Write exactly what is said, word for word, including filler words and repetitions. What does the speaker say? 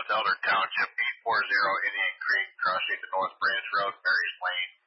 Elder Township, eight four zero Indian Creek, crossing the North Branch Road, Mary's Lane.